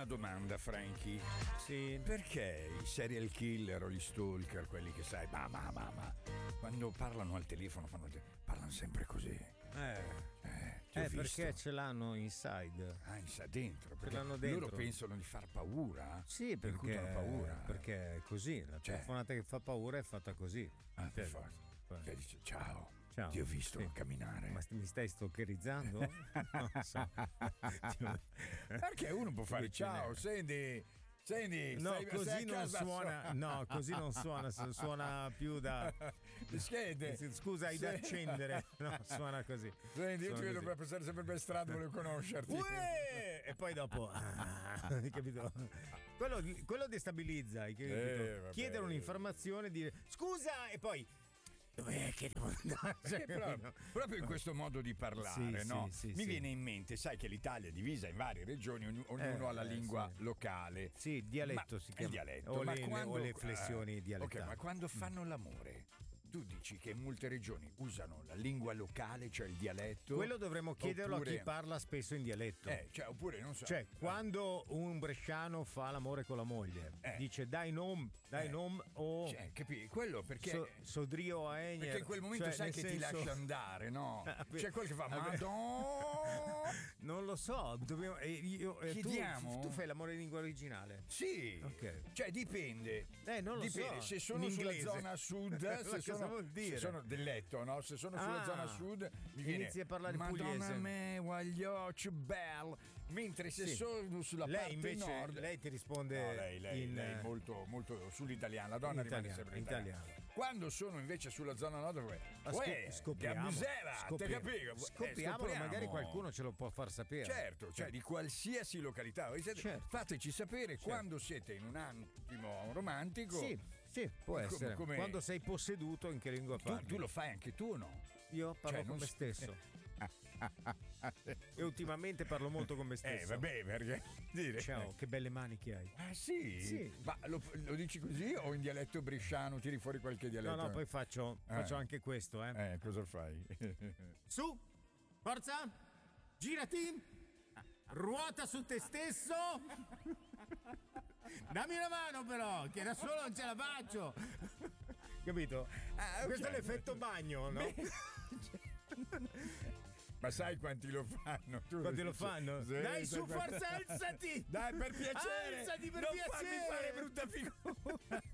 una domanda, Frankie. Sì. Perché i serial killer o gli stalker, quelli che sai, ma quando parlano al telefono parlano sempre così? Perché ce l'hanno inside. Dentro. Ce l'hanno dentro. Loro pensano di far paura. Sì, perché hanno paura. Perché è così. La telefonata che fa paura è fatta così. Per forza. Che dice ciao. Ti ho visto camminare. Ma mi stai stalkerizzando? Non so. Perché uno può fare ciao, senti, no, così stai non suona. No, così non suona. Suona più da schede. Scusa, hai da accendere. No, suona così. Senti, io ti vedo per passare sempre per strada, volevo conoscerti. E poi dopo, hai capito? Quello destabilizza. Hai capito? Chiedere un'informazione, dire scusa, e poi. Dov'è che devo andare? Proprio in questo modo di parlare, no? Mi viene in mente, sai che l'Italia è divisa in varie regioni, ognuno ha la lingua locale. Sì, il dialetto si chiama. Il dialetto. O le flessioni dialettali. Ok, ma quando fanno l'amore, tu dici che molte regioni usano la lingua locale, cioè il dialetto. Quello dovremmo chiederlo a chi parla spesso in dialetto. Oppure non so. Cioè, quando un bresciano fa l'amore con la moglie, dice dai nom o. Capi? Quello perché. Sodrio a Egner. Perché in quel momento sai che ti lascia andare, no? C'è quello che fa Madonna. Non lo so, chiediamo. Tu fai l'amore in lingua originale? Sì. Ok. Cioè dipende. Non lo so. Se sono sulla zona sud, se sono del letto, no? Se sono sulla zona sud mi viene inizi a parlare Madonna pugliese. Me voglio bel. Mentre se sono sulla parte invece, nord, lei ti risponde. No, lei molto molto sull'italiano. La donna rimane sempre italiana. Quando sono invece sulla zona nord, scopriamo, magari qualcuno ce lo può far sapere. Certo, cioè di qualsiasi località. Fateci sapere quando siete in un attimo romantico. Sì, può essere. Quando sei posseduto, in che lingua parli? Tu lo fai anche tu, no? Io parlo con me stesso. E ultimamente parlo molto con me stesso. Vabbè, perché dire. Ciao, che belle mani che hai. Ah, sì? Sì. Ma lo dici così o in dialetto bresciano tiri fuori qualche dialetto? No, poi faccio anche questo, cosa fai? Su, forza, girati, ruota su te stesso. Dammi una mano però, che da solo non ce la faccio. Capito? Okay. Questo è l'effetto bagno, no? Ma sai quanti lo fanno? Quanti lo fanno? Sì, dai, su, forza, alzati! Dai, per piacere! Alzati, per non piacere! Non farmi fare brutta figura!